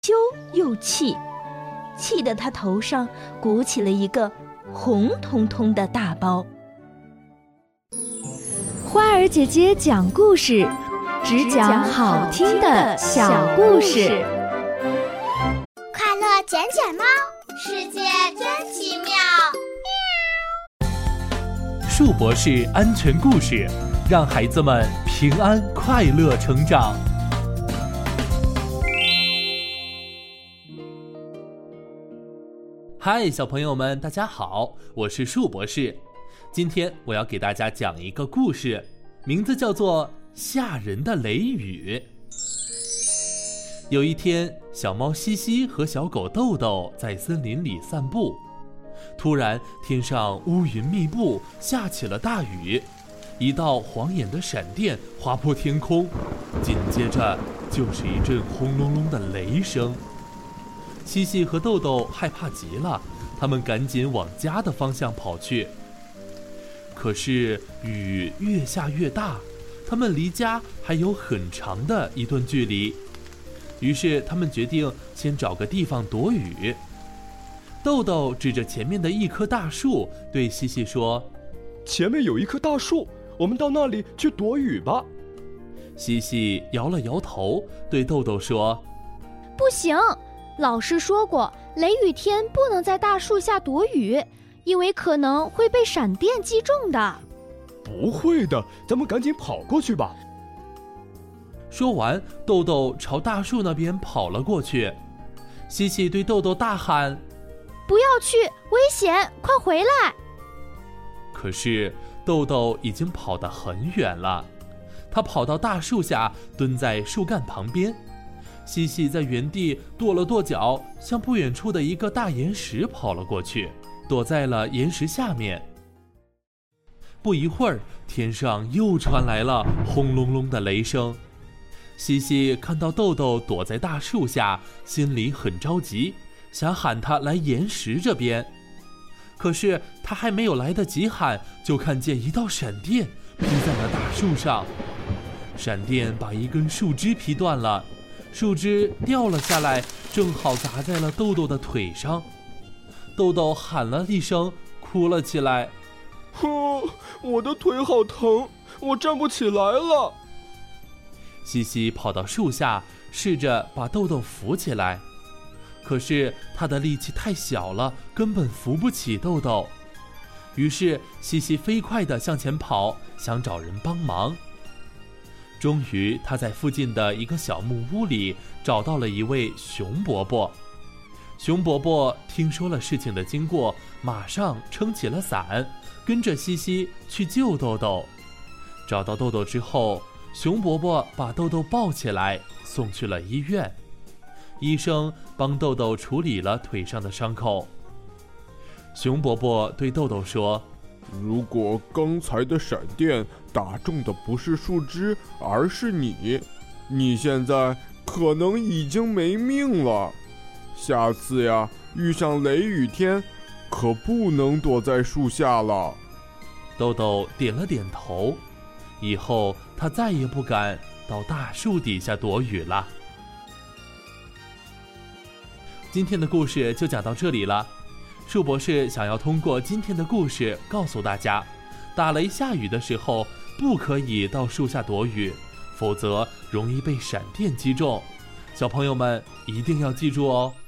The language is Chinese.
羞又气，气得他头上鼓起了一个红彤彤的大包。 花儿姐姐讲故事，只讲好听的小故事。 快乐捡捡猫，世界真奇妙。 树博士安全故事，让孩子们平安快乐成长。嗨，小朋友们，大家好，我是树博士。今天我要给大家讲一个故事，名字叫做《吓人的雷雨》。有一天，小猫西西和小狗豆豆在森林里散步，突然天上乌云密布，下起了大雨，一道晃眼的闪电划破天空，紧接着就是一阵轰隆隆的雷声。西西和豆豆害怕极了，他们赶紧往家的方向跑去。可是雨越下越大，他们离家还有很长的一段距离，于是他们决定先找个地方躲雨。豆豆指着前面的一棵大树，对西西说：“ 前面有一棵大树，我们到那里去躲雨吧。” 西西摇了摇头，对豆豆说：“ 不行，老师说过，雷雨天不能在大树下躲雨，因为可能会被闪电击中的。” 不会的，咱们赶紧跑过去吧。 说完，豆豆朝大树那边跑了过去。西西对豆豆大喊：“ 不要去，危险，快回来！” 可是豆豆已经跑得很远了，他跑到大树下，蹲在树干旁边。西西在原地跺了跺脚，向不远处的一个大岩石跑了过去，躲在了岩石下面。不一会儿，天上又传来了轰隆隆的雷声。西西看到豆豆躲在大树下，心里很着急，想喊他来岩石这边。可是他还没有来得及喊，就看见一道闪电劈在了大树上。闪电把一根树枝劈断了，树枝掉了下来，正好砸在了豆豆的腿上。豆豆喊了一声，哭了起来：“ 我的腿好疼，我站不起来了。” 西西跑到树下，试着把豆豆扶起来，可是他的力气太小了，根本扶不起豆豆。于是西西飞快地向前跑，想找人帮忙。终于他在附近的一个小木屋里找到了一位熊伯伯。熊伯伯听说了事情的经过，马上撑起了伞，跟着西西去救豆豆。找到豆豆之后，熊伯伯把豆豆抱起来送去了医院。医生帮豆豆处理了腿上的伤口。熊伯伯对豆豆说：“ 如果刚才的闪电打中的不是树枝，而是你现在可能已经没命了。下次呀，遇上雷雨天，可不能躲在树下了。” 豆豆点了点头，以后他再也不敢到大树底下躲雨了。今天的故事就讲到这里了。树博士想要通过今天的故事告诉大家，打雷下雨的时候不可以到树下躲雨，否则容易被闪电击中。小朋友们一定要记住哦。